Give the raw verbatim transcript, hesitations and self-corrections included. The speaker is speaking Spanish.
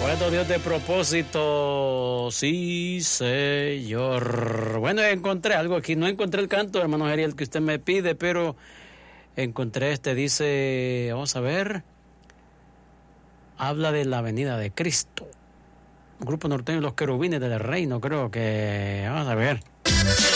Bueno, Dios de propósito, sí, señor. Bueno, encontré algo aquí, no encontré el canto, hermano Ariel, que usted me pide, pero encontré este, dice, vamos a ver, habla de la venida de Cristo. Grupo norteño, los querubines del reino, creo que, vamos a ver.